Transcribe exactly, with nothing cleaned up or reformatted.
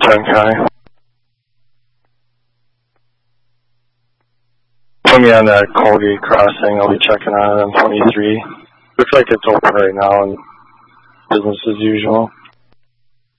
Shanghai. Put me on that Colgate crossing. I'll be checking on it on twenty-three. Looks like it's open right now and business as usual.